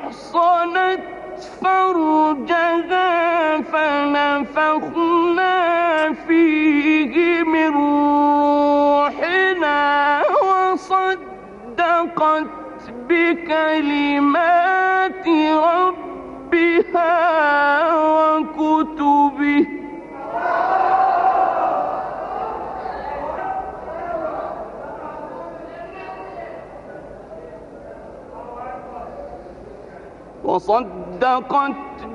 أحصنت فرجها فنفخنا فيه من روحنا وصدقت بكلمات ربها وكتبه وصدقت